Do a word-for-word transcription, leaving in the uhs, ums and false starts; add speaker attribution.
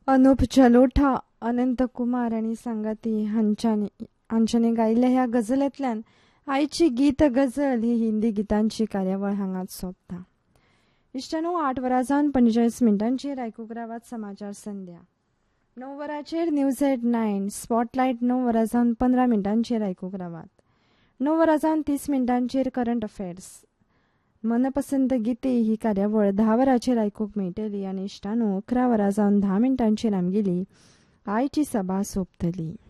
Speaker 1: अनुप जलोटा, अनंत कुमार आनी सांगाती हांच्यानी हांच्यानी गायिल्ल्या ह्या गजलेंतल्यान आयची गीत गजल ही हिंदी गितांची कार्यावळ हांगाच सोंपता. इश्टानो, आठ वरां जावन पंचेचाळीस मिनटांचेर आयकूंक रावात समाचार संध्या. णव वरांचेर न्यूज एट नायन स्पॉटलायट. णव वरां जावन पंदरा मिनटांचेर आयकूंक रावात. णव वरां जावन तीस मिनटांचेर करंट अफेर्स. मनपसंत गीते ही कार्यावळ धा वरांचेर आयकूंक मेळटली. आनी इश्टानो, अकरा वरां जावन धा मिनटांचेर आमगेली आयची सभा सोंपतली.